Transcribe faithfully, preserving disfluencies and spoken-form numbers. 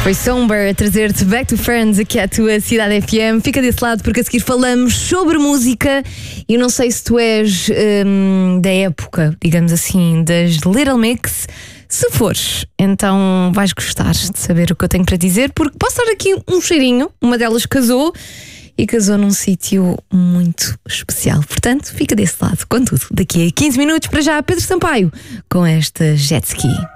Foi Somber a trazer-te Back to Friends aqui à tua Cidade F M. Fica desse lado porque a seguir falamos sobre música. E eu não sei se tu és hum, da época, digamos assim, das Little Mix. Se fores, então vais gostar de saber o que eu tenho para dizer, porque posso dar aqui um cheirinho. Uma delas casou e casou num sítio muito especial. Portanto, fica desse lado com tudo. Daqui a quinze minutos, para já, Pedro Sampaio com esta jet ski.